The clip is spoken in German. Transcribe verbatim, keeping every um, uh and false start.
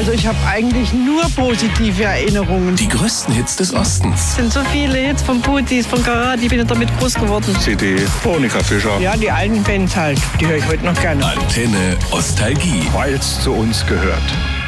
Also ich habe eigentlich nur positive Erinnerungen. Die größten Hits des Ostens. Es sind so viele Hits von Putis, von Karat, ich bin damit groß geworden. C D, Monika Fischer. Ja, die alten Bands halt, die höre ich heute noch gerne. Antenne Ostalgie. Weil es zu uns gehört.